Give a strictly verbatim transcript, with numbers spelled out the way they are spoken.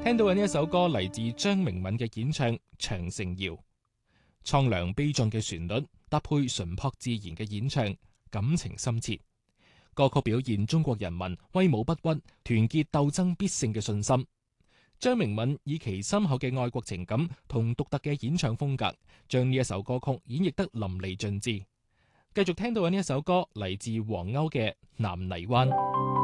聽到嘅呢一首歌嚟自張明敏嘅演唱《長城謠》，蒼涼悲壯嘅旋律搭配淳樸自然嘅演唱，感情深切。歌曲表現中國人民威武不屈、團結鬥爭必勝嘅信心。張明敏以其深厚嘅愛國情感同獨特嘅演唱風格，將呢一首歌曲演繹得淋漓盡致。繼續聽到嘅呢一首歌嚟自黃歐嘅《南泥灣》。